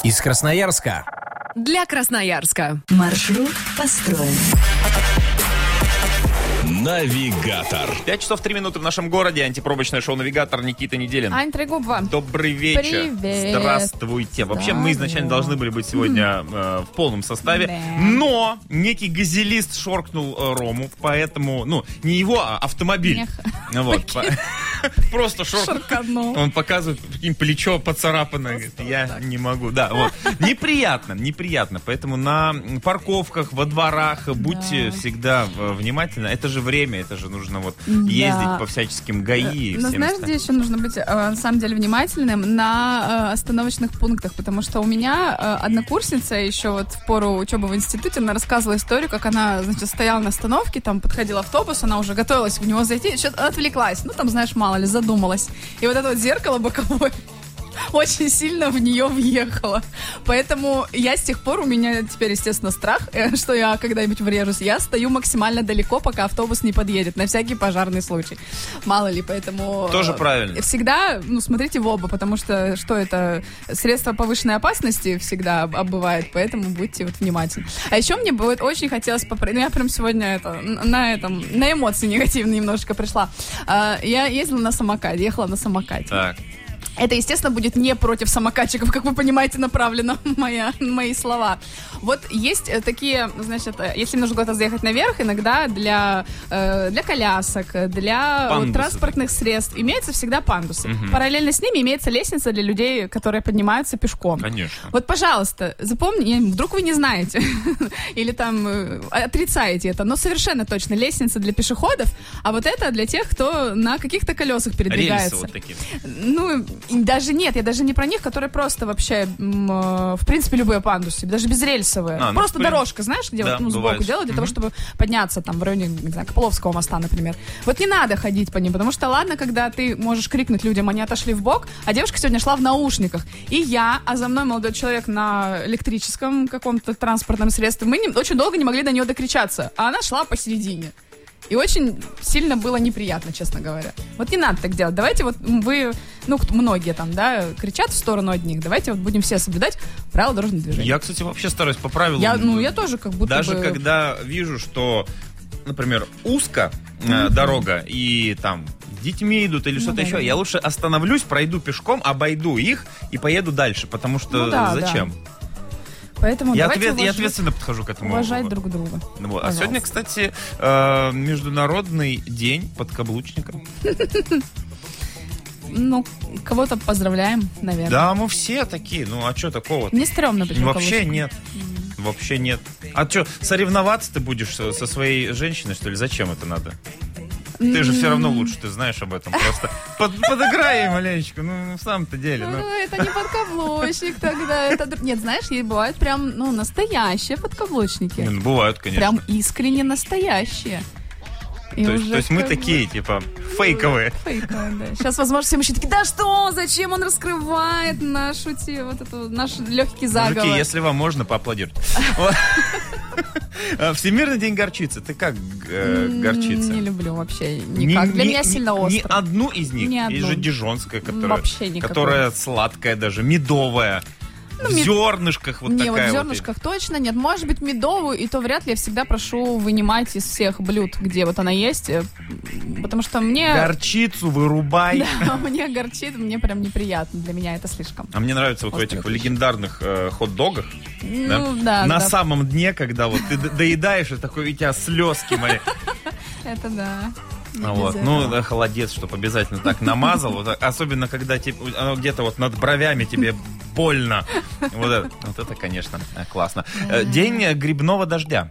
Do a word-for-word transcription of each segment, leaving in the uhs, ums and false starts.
Из Красноярска. Для Красноярска. Маршрут построен. Навигатор. пять часов три минуты в нашем городе. Антипробочное шоу «Навигатор». Никита Неделин. Ань Трегубова. Добрый вечер. Привет. Здравствуйте. Вообще, мы изначально должны были быть сегодня э, в полном составе. Да. Но некий газелист шоркнул э, Рому. Поэтому, ну, не его, а автомобиль. Мех. Вот. По- Просто шоркнул. Шорканул. Он показывает, каким плечо поцарапано. Говорит, я не могу. Да, вот. Неприятно, неприятно. Поэтому на парковках, во дворах будьте всегда э, внимательны. Это же время, это же нужно вот ездить по всяким ГАИ. и Но всем знаешь, остальным. где еще нужно быть, э, на самом деле, внимательным? На э, остановочных пунктах, потому что у меня э, однокурсница еще вот в пору учебы в институте, она рассказывала историю, как она, значит, стояла на остановке, там подходил автобус, она уже готовилась в него зайти, что-то отвлеклась, ну там, знаешь, мало ли, задумалась. И вот это вот зеркало боковое очень сильно в нее въехало. Поэтому я с тех пор, у меня теперь, естественно, страх, э, что я когда-нибудь врежусь. Я стою максимально далеко, пока автобус не подъедет, на всякий пожарный случай. Мало ли, поэтому... Тоже э, правильно. Всегда, ну, смотрите в оба, потому что, что это, средство повышенной опасности всегда об- оббывает, поэтому будьте вот внимательны. А еще мне бы вот очень хотелось попро... Ну, я прям сегодня это, на этом, на эмоции негативные немножечко пришла. А, я ездила на самокате, ехала на самокате. Так. Это, естественно, будет не против самокатчиков, как вы понимаете, направлено моя, мои слова. Вот есть э, такие, значит, э, если нужно куда-то заехать наверх, иногда для, э, для колясок, для Пандусы, вот, транспортных средств имеются всегда пандусы. Мгм. Параллельно с ними имеется лестница для людей, которые поднимаются пешком. Конечно. Вот, пожалуйста, запомните, вдруг вы не знаете, или там э, отрицаете это, но совершенно точно лестница для пешеходов, а вот это для тех, кто на каких-то колесах Рельсы передвигается. вот такие. Ну, и даже нет, я даже не про них, которые просто вообще, м, э, в принципе, любые пандусы, даже безрельсовые. А, ну, просто в принципе, дорожка, знаешь, где да, вот, ну, сбоку бывает. делают, для Мгм. того, чтобы подняться там в районе, не знаю, Копыловского моста, например. Вот не надо ходить по ним, потому что ладно, когда ты можешь крикнуть людям, они отошли в бок, а девушка сегодня шла в наушниках. И я, а за мной молодой человек на электрическом каком-то транспортном средстве, мы не- очень долго не могли до нее докричаться, а она шла посередине. И очень сильно было неприятно, честно говоря. Вот не надо так делать. Давайте вот вы, ну, кто- многие там, да, кричат в сторону одних. Давайте вот будем все соблюдать правила дорожного движения. Я, кстати, вообще стараюсь по правилам. Я, ну, я тоже как будто Даже бы... когда вижу, что, например, узко э, дорога и там с детьми идут или Ну что-то да, еще, да, я да. лучше остановлюсь, пройду пешком, обойду их и поеду дальше, потому что Ну да, зачем? Поэтому Я, давайте ответ- я уважать- ответственно подхожу к этому. уважать друг друга. Ну вот. А Пожалуйста. сегодня, кстати, э, международный день подкаблучника. Ну, кого-то поздравляем, наверное. Да, мы все такие. Ну, а что такого? Не стрёмно быть Вообще рукавычкой. нет. Вообще нет. А что, соревноваться ты будешь со, со своей женщиной, что ли? Зачем это надо? Ты же все равно лучше, ты знаешь об этом. Просто под- подыграй ей маленечко. Ну, в самом-то деле. Ну, Ну, это не подкаблучник тогда. Это... дру- Нет, знаешь, есть бывают прям, ну, настоящие подкаблучники. ну, бывают, конечно. Прям искренне настоящие. И То есть, уже то есть мы как бы- такие, типа, фейковые. Фейковые, да. Сейчас, возможно, все мужчины такие, да что, зачем он раскрывает нашу, те- вот эту, наш легкий заговор. Мужики, если вам можно, поаплодируйте. Вот. Всемирный день горчицы. Ты как э, М, горчица? Не люблю вообще Ни- никак. Для ни- меня ни- сильно Ни остро. одну из них. Ни Есть одну. же дижонская, которая, Вообще никакой. которая сладкая даже, медовая. в мед- зернышках вот не, вот такая в вот. зернышках точно нет. Может быть, медовую, и то вряд ли. Я всегда прошу вынимать из всех блюд, где вот она есть. э, Потому что мне... Горчицу вырубай. Да, мне горчит, мне прям неприятно. Для меня это слишком. А мне нравится вот в Острый этих в очень. легендарных э, хот-догах. Ну, да, На да. самом дне, когда вот ты д- доедаешь, и такой, у тебя слезки мои. Это да. А вот. Без Ну, этого. да, холодец, чтобы обязательно так намазал. Вот так. Особенно, когда тебе, оно где-то вот над бровями тебе больно. Вот это, вот это, конечно, э, классно. Э, День э, грибного дождя.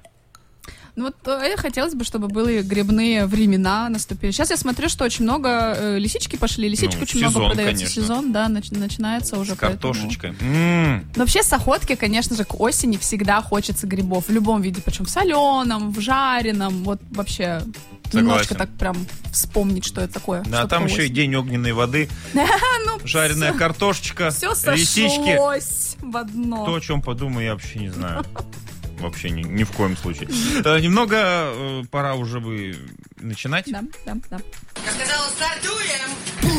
Ну вот э, хотелось бы, чтобы были грибные времена наступили. Сейчас я смотрю, что очень много э, лисички пошли. Лисичек Ну, очень сезон, много продается. конечно. Сезон, да, нач- начинается уже. С поэтому- картошечкой. М. Но вообще с охотки, конечно же, к осени всегда хочется грибов. В любом виде, причем в соленом, в жареном. Вот вообще немножко так прям вспомнить, что это такое. Да, что там такое еще и осень. день огненной воды, Ну, жареная картошечка, все лисички. сошлось в одно. То, о чем подумаю, я вообще не знаю. Вообще ни, ни в коем случае. Э, Немного э, пора уже бы начинать. Да, да, да. Я сказала, стартуем!